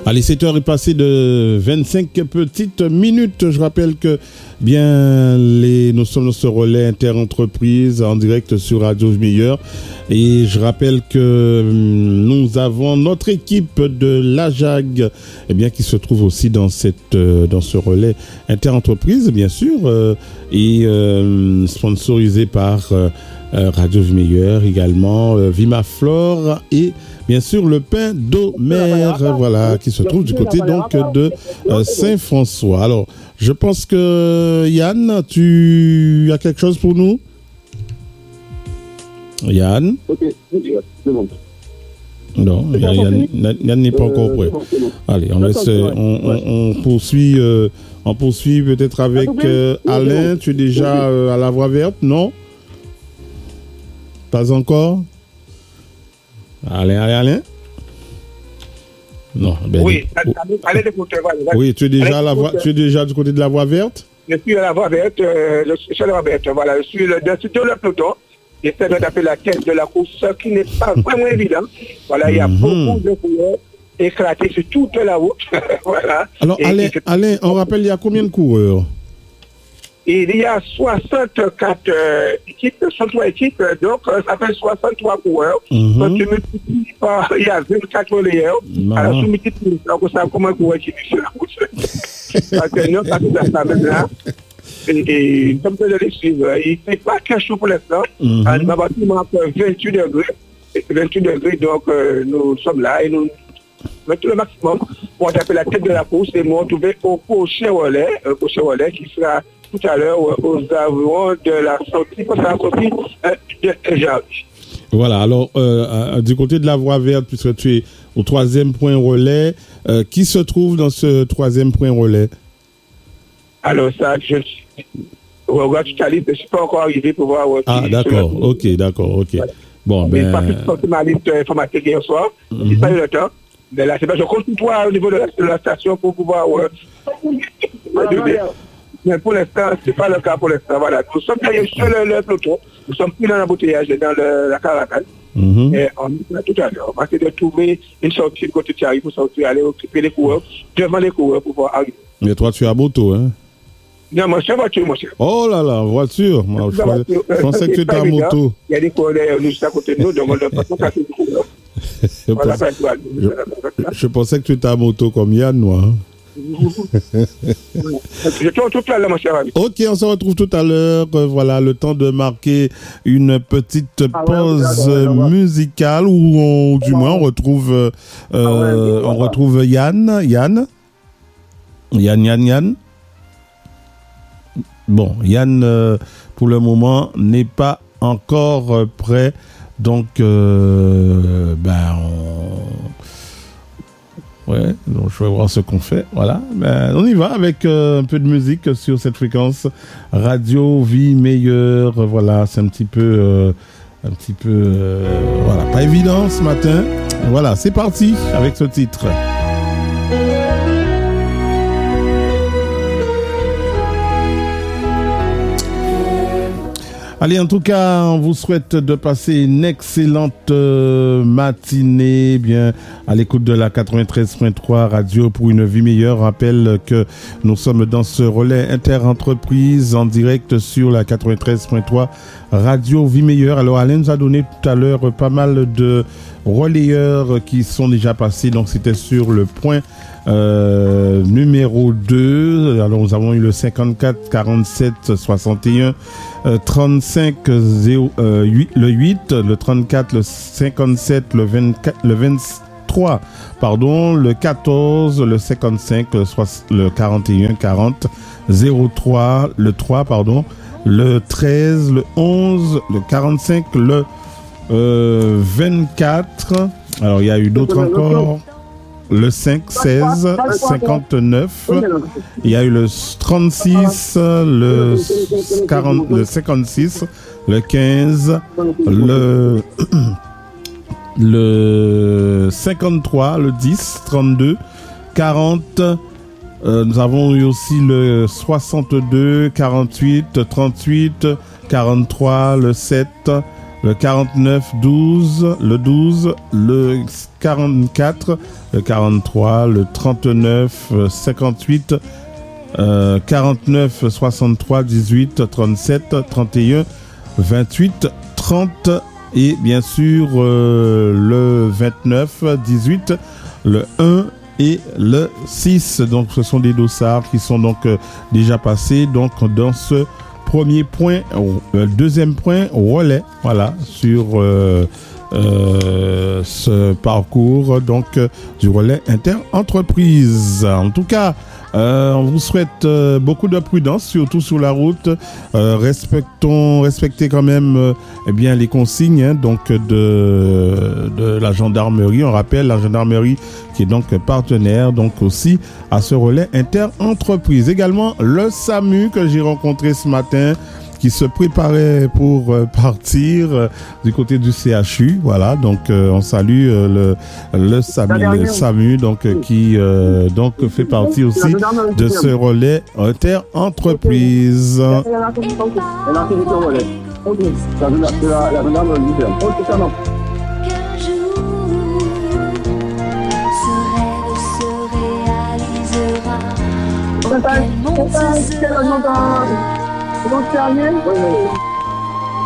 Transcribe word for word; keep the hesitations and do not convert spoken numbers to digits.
Allez, sept heures est passé de vingt-cinq petites minutes. Je rappelle que bien les, nous sommes dans ce relais interentreprise en direct sur Radio Meilleur. Et je rappelle que nous avons notre équipe de l'A J A G eh bien, qui se trouve aussi dans, cette, dans ce relais interentreprise, bien sûr, euh, et euh, sponsorisé par euh, Radio Meilleur également, euh, Vimaflore et bien sûr, le pain d'Omer, voilà, qui se trouve du côté donc de euh, Saint-François. Alors, je pense que Yann, tu as quelque chose pour nous? Yann? Ok, c'est bon. Non, Yann, Yann, Yann n'est pas encore prêt. Allez, on, laisse, on, on, on poursuit, euh, on poursuit peut-être avec euh, Alain. Tu es déjà euh, à la voie verte, non? Pas encore? Alain, Alain, Alain? Non. Ben, oui, oh. allez de côté. Oui, tu es déjà à la voie, tu es déjà du côté de la voie verte? Je suis à la voie verte, euh, je suis à la voie verte, voilà, je suis le, dessus de le peloton. J'essaie de taper la tête de la course, ce qui n'est pas vraiment évident. Voilà, il y a mm-hmm. beaucoup de coureurs éclatés sur toute la route. Voilà. Alors, et, Alain, et Alain, on rappelle, il y a combien de coureurs? Il y a soixante-quatre euh, équipes, soixante-trois équipes, donc euh, ça fait soixante-trois coureurs. Mm-hmm. Quand tu multiplies par, il y a vingt-quatre relayeurs. Alors tu multiplies, donc ça comme un coureur qui vit sur la route. Parce que nous, quand nous avons maintenant, et, et comme je le suivre, il ne fait pas très chaud pour l'instant. Mm-hmm. Le bâtiment fait vingt-huit degrés. vingt-huit degrés, donc euh, nous sommes là et nous mettons le maximum pour taper la tête de la course et nous retrouver au prochain relais, un prochain relais qui sera tout à l'heure aux environs de la sortie, pour la sortie euh, de Jarry. Voilà, alors euh, euh, du côté de la voie verte, puisque tu es au troisième point relais, euh, qui se trouve dans ce troisième point relais? Alors ça, je regarde tout à l'heure, je ne suis pas encore arrivé pour voir... Euh, ah d'accord, ok, d'accord, ok. Voilà. Bon, mais ben... pas plus sorti ma liste informatique hier soir, mm-hmm. j'ai pas eu le temps. Mais là, c'est pas, je compte toi au niveau de la, de la station pour pouvoir... Euh, mais pour l'instant, ce n'est pas le cas pour l'instant. Voilà. Nous sommes d'ailleurs sur le, le peloton, nous sommes plus dans l'embouteillage, dans le, la caravane. Mm-hmm. Et on est tout à l'heure. On va essayer de trouver une sortie de côté de Thierry pour sortir, aller occuper les coureurs, devant les coureurs pour pouvoir arriver. Mais toi, tu as moto, hein? Non, moi, je suis en voiture, moi. Oh là là, voiture. Moi, je, crois, je pensais que tu étais en moto. Il y a des coureurs juste à côté de nous, donc on ne peut pas casser les coureurs. je, voilà, pensais, je, je pensais que tu étais à moto comme Yann, moi. Hein? Je te retrouve tout à l'heure, mon cher ami. Ok, on se retrouve tout à l'heure. Voilà, le temps de marquer une petite pause musicale où, on, du moins, on retrouve, euh, on retrouve Yann. Yann Yann, Yann, Yann. Bon, Yann, euh, pour le moment, n'est pas encore euh, prêt. Donc, euh, ben, on... ouais, donc je vais voir ce qu'on fait. Voilà, ben, on y va avec euh, un peu de musique sur cette fréquence. Radio Vie Meilleure. Voilà, c'est un petit peu, euh, un petit peu, euh, voilà, pas évident ce matin. Voilà, c'est parti avec ce titre. Allez, en tout cas, on vous souhaite de passer une excellente euh, matinée, bien à l'écoute de la quatre-vingt-treize point trois Radio pour une vie meilleure. Rappelle que nous sommes dans ce relais interentreprise en direct sur la quatre-vingt-treize point trois Radio Vie Meilleure. Alors, Alain nous a donné tout à l'heure pas mal de relayeurs qui sont déjà passés. Donc, c'était sur le point euh, numéro deux. Alors, nous avons eu le cinquante-quatre quarante-sept soixante et un, euh, trente-cinq zéro, euh, huit, le huit, le trente-quatre, le cinquante-sept, le vingt-quatre, le vingt-trois, pardon, le quatorze, le cinquante-cinq, le, soixante, le quarante et un quarante, zéro trois, le trois, pardon, le treize, le onze, le quarante-cinq, le euh, vingt-quatre. Alors, il y a eu d'autres encore. Le cinq, seize, cinquante-neuf. Il y a eu le trente-six, le, quarante, le cinquante-six, le quinze, le, le cinquante-trois, le dix, trente-deux, quarante. Euh, nous avons eu aussi le soixante-deux, quarante-huit, trente-huit, quarante-trois, le sept, le quarante-neuf douze, le douze, le quarante-quatre, le quarante-trois, le trente-neuf cinquante-huit, euh, quarante-neuf soixante-trois dix-huit trente-sept trente et un vingt-huit trente et bien sûr euh, le vingt-neuf dix-huit, le un et le six. Donc ce sont des dossards qui sont donc euh, déjà passés donc dans ce premier point, euh, deuxième point relais, voilà, sur euh, euh, ce parcours donc euh, du relais inter-entreprise. En tout cas, Euh, on vous souhaite euh, beaucoup de prudence, surtout sur la route. Euh, respectons, respectez quand même euh, eh bien les consignes hein, donc de, de la gendarmerie. On rappelle la gendarmerie qui est donc partenaire donc aussi à ce relais inter-entreprise. Également le SAMU que j'ai rencontré ce matin, qui se préparait pour euh, partir euh, du côté du C H U. Voilà, donc euh, on salue euh, le, le SAMU, le SAMU donc, euh, qui euh, donc fait partie aussi de ce relais inter-entreprise. Donc, c'est un